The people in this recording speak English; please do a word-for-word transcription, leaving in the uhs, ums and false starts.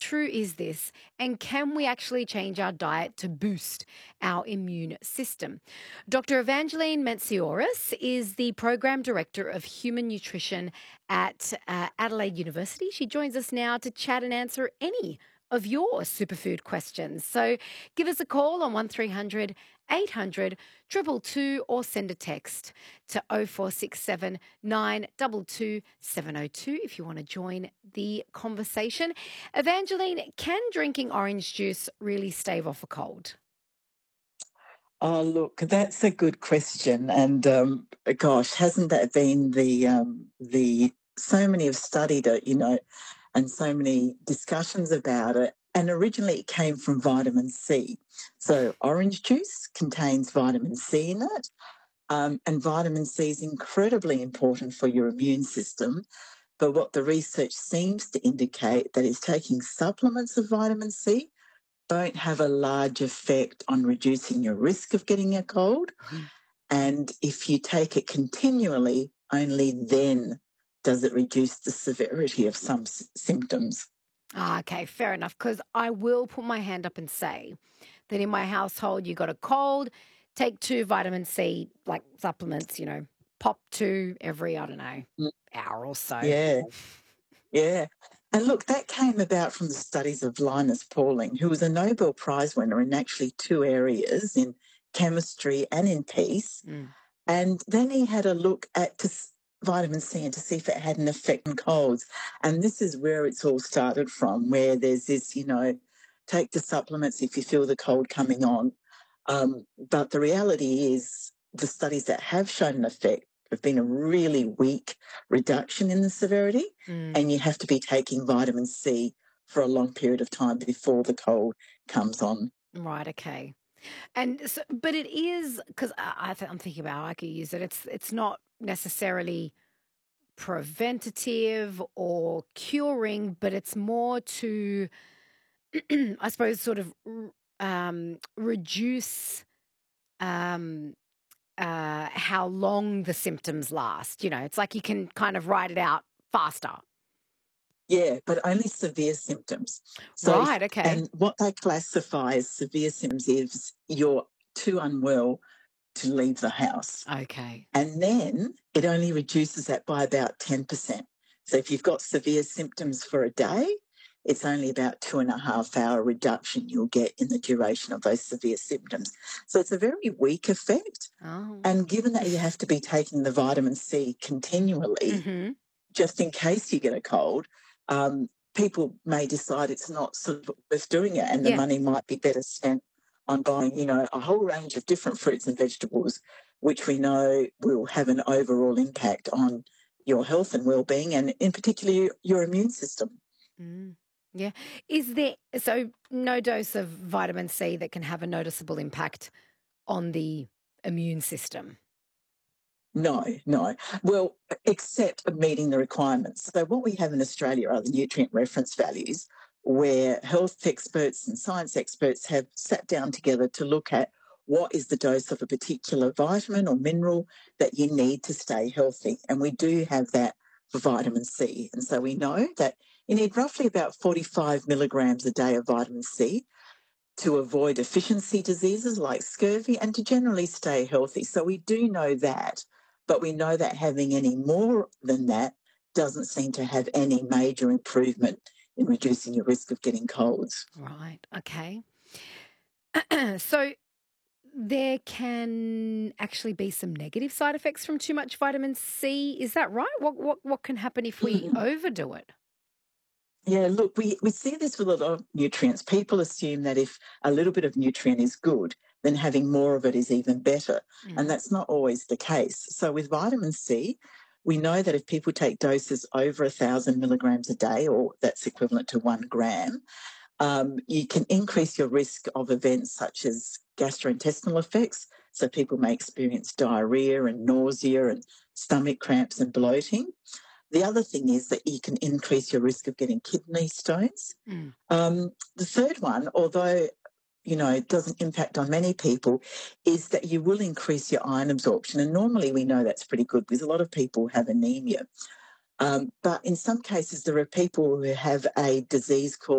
true is this? And can we actually change our diet to boost our immune system? Doctor Evangeline Menciouras is the Program Director of Human Nutrition at uh, Adelaide University. She joins us now to chat and answer any of your superfood questions. So give us a call on one three hundred eight hundred two two two or send a text to oh four six seven nine two two seven oh two if you want to join the conversation. Evangeline, can drinking orange juice really stave off a cold? Oh, look, that's a good question. And um, gosh, hasn't that been the um, the so many have studied it, you know, and so many discussions about it. And originally it came from vitamin C. So orange juice contains vitamin C in it. Um, and vitamin C is incredibly important for your immune system. But what the research seems to indicate that is taking supplements of vitamin C don't have a large effect on reducing your risk of getting a cold. Mhm. And if you take it continually, only then does it reduce the severity of some s- symptoms. Ah, okay, fair enough. Because I will put my hand up and say that in my household, you got a cold, take two vitamin C like supplements, you know, pop two every, I don't know, Mm, hour or so. Yeah, yeah. And look, that came about from the studies of Linus Pauling, who was a Nobel Prize winner in actually two areas, in chemistry and in peace. Mm. And then he had a look at to s- vitamin C and to see if it had an effect on colds. And this is where it's all started from, where there's this, you know, take the supplements if you feel the cold coming on. Um, but the reality is the studies that have shown an effect have been a really weak reduction in the severity. Mm. And you have to be taking vitamin C for a long period of time before the cold comes on. Right, okay. And so, but it is because I, I th- I'm thinking about how I could use it. It's it's not necessarily preventative or curing, but it's more to, I suppose, sort of r- um, reduce um, uh, how long the symptoms last. You know, it's like you can kind of write it out faster. Yeah, but only severe symptoms. So, if, Right. Okay. and what they classify as severe symptoms is you're too unwell to leave the house. Okay. And then it only reduces that by about ten percent. So, if you've got severe symptoms for a day, it's only about two and a half hour reduction you'll get in the duration of those severe symptoms. So, it's a very weak effect. Oh. And given that you have to be taking the vitamin C continually, Mm-hmm. just in case you get a cold, um, people may decide it's not sort of worth doing it, and the Yeah. money might be better spent on buying, you know, a whole range of different fruits and vegetables, which we know will have an overall impact on your health and well-being, and in particular your, your immune system. Mm. Yeah. Is there so no dose of vitamin C that can have a noticeable impact on the immune system? No, no. Well, except meeting the requirements. So, what we have in Australia are the nutrient reference values, where health experts and science experts have sat down together to look at what is the dose of a particular vitamin or mineral that you need to stay healthy. And we do have that for vitamin C. And so we know that you need roughly about forty-five milligrams a day of vitamin C to avoid deficiency diseases like scurvy and to generally stay healthy. So we do know that, but we know that having any more than that doesn't seem to have any major improvement in reducing your risk of getting colds. Right. Okay. So there can actually be some negative side effects from too much vitamin C. Is that right? What what what can happen if we Mm. overdo it? Yeah, look, we, we see this with a lot of nutrients. People assume that if a little bit of nutrient is good, then having more of it is even better. And Mm. that's not always the case. So with vitamin C, we know that if people take doses over a thousand milligrams a day, or that's equivalent to one gram, um, you can increase your risk of events such as gastrointestinal effects. So people may experience diarrhea and nausea and stomach cramps and bloating. The other thing is that you can increase your risk of getting kidney stones. Mm. Um, the third one, although you know it doesn't impact on many people, is that you will increase your iron absorption. And normally we know that's pretty good because a lot of people have anemia. Um, but in some cases, there are people who have a disease called